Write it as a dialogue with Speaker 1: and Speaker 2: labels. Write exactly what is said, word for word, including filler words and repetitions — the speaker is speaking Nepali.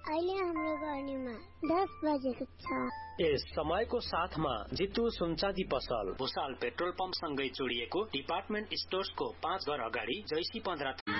Speaker 1: अहिले हाम्रो गर्नेमा दस बजेको छ।
Speaker 2: यस समयको साथमा जितु सुनचाँदी पसल भुसाल पेट्रोल पम्प सँगै जोडिएको डिपार्टमेन्ट स्टोर्सको पाँच घर अगाडि जैसी पन्ध्र